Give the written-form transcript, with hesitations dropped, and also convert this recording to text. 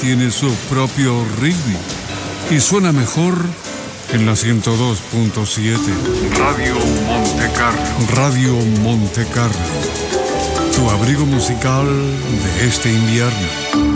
tiene su propio ritmo y suena mejor en la 102.7. Radio Montecarlo. Radio Montecarlo. Tu abrigo musical de este invierno.